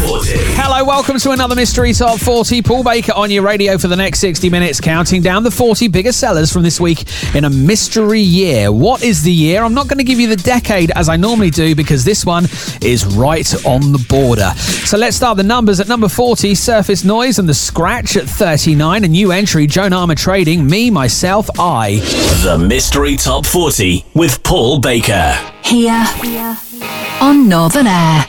40. Hello, welcome to another Mystery Top 40. Paul Baker on your radio for the next 60 minutes, counting down the 40 biggest sellers from this week in a mystery year. What is the year? I'm not going to give you the decade as I normally do because this one is right on the border. So let's start the numbers. At number 40, Surface Noise and The Scratch. At 39, a new entry, Joan Armour Trading, Me, Myself, I. The Mystery Top 40 with Paul Baker. Here on Northern Air.